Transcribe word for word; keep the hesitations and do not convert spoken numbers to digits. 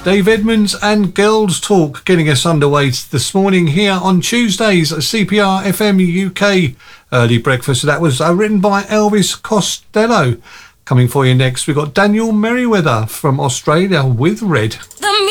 Dave Edmonds and Girls Talk getting us underway this morning here on Tuesdays at C P R F M U K Early Breakfast. That was uh, written by Elvis Costello. Coming for you next, we've got Daniel Merriweather from Australia with Red.